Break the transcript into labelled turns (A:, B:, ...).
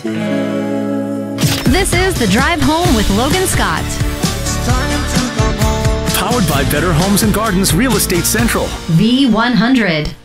A: This is The Drive Home with Logan Scott.
B: Powered by Better Homes and Gardens Real Estate Central.
A: V100.